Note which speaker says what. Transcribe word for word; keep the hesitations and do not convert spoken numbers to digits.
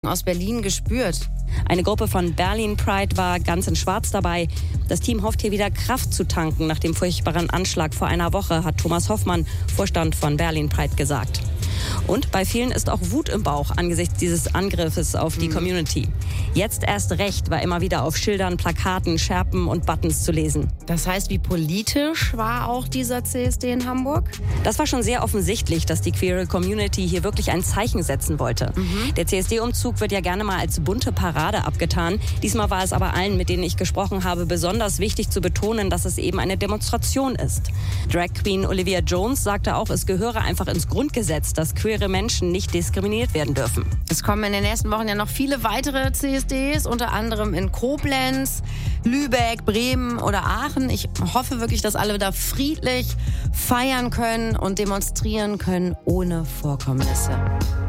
Speaker 1: aus Berlin gespürt?
Speaker 2: Eine Gruppe von Berlin Pride war ganz in Schwarz dabei. Das Team hofft hier wieder Kraft zu tanken nach dem furchtbaren Anschlag vor einer Woche, hat Thomas Hoffmann, Vorstand von Berlin Pride, gesagt. Und bei vielen ist auch Wut im Bauch angesichts dieses Angriffes auf die mhm. Community. Jetzt erst recht war immer wieder auf Schildern, Plakaten, Schärpen und Buttons zu lesen.
Speaker 1: Das heißt, wie politisch war auch dieser C S D in Hamburg?
Speaker 2: Das war schon sehr offensichtlich, dass die queere Community hier wirklich ein Zeichen setzen wollte. Mhm. Der C S D-Umzug wird ja gerne mal als bunte Parade abgetan. Diesmal war es aber allen, mit denen ich gesprochen habe, besonders wichtig zu betonen, dass es eben eine Demonstration ist. Drag Queen Olivia Jones sagte auch, es gehöre einfach ins Grundgesetz, dass queere Menschen nicht diskriminiert werden dürfen.
Speaker 1: Es kommen in den nächsten Wochen ja noch viele weitere C S Ds, unter anderem in Koblenz, Lübeck, Bremen oder Aachen. Ich hoffe wirklich, dass alle da friedlich feiern können und demonstrieren können ohne Vorkommnisse.